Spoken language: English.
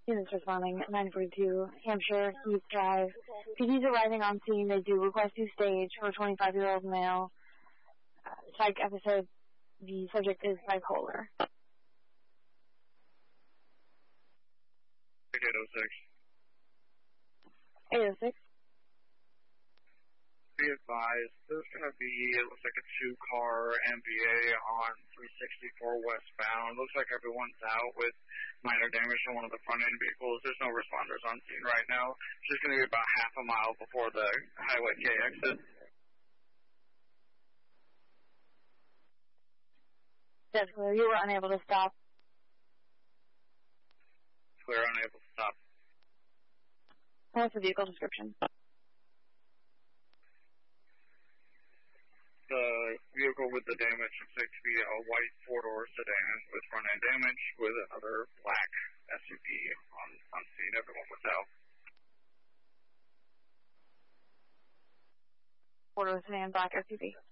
Units responding at 942 Hampshire East Drive. PD's arriving on scene. They do request to stage for a 25-year-old male. Psych episode. The subject is bipolar. 806. 806. Be advised, there's going to be, it looks like a two-car MVA on 364 westbound. Looks like everyone's out with minor damage on one of the front-end vehicles. There's no responders on scene right now. It's just going to be about half a mile before the Highway K exit. That's clear. You were unable to stop. Clear, unable to stop. What's the vehicle description? The vehicle with the damage looks like to be a white four-door sedan with front-end damage with another black SUV on scene. Everyone was out. Four-door sedan, black SUV.